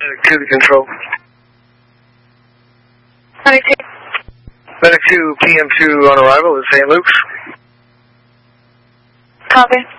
to the control. Medic 2. Medic 2, PM2 on arrival at St. Luke's. Copy.